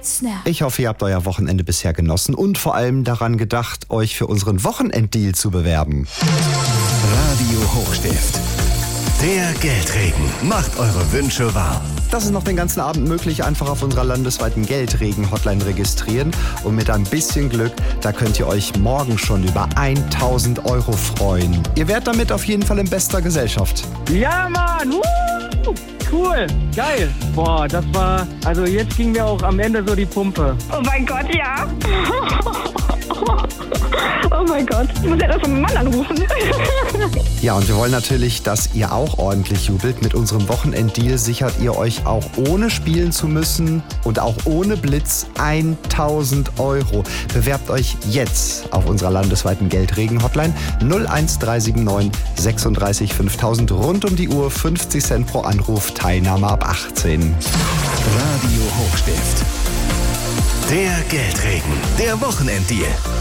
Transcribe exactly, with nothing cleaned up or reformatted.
Snap. Ich hoffe, ihr habt euer Wochenende bisher genossen und vor allem daran gedacht, euch für unseren Wochenenddeal zu bewerben. Radio Hochstift. Der Geldregen macht eure Wünsche wahr. Das ist noch den ganzen Abend möglich. Einfach auf unserer landesweiten Geldregen-Hotline registrieren. Und mit ein bisschen Glück, da könnt ihr euch morgen schon über tausend Euro freuen. Ihr wärt damit auf jeden Fall in bester Gesellschaft. Ja, Mann! Woo! Cool, geil. Boah, das war, also jetzt ging mir auch am Ende so die Pumpe. Oh mein Gott, ja. Oh mein Gott, ich muss ja das vom Mann anrufen. Ja, und wir wollen natürlich, dass ihr auch ordentlich jubelt. Mit unserem Wochenenddeal sichert ihr euch auch ohne spielen zu müssen und auch ohne Blitz tausend Euro. Bewerbt euch jetzt auf unserer landesweiten Geldregen-Hotline null eins drei sieben neun sechsunddreißig fünftausend. Rund um die Uhr, fünfzig Cent pro Anruf, Teilnahme ab achtzehn. Radio Hochstift. Der Geldregen, der Wochenenddeal.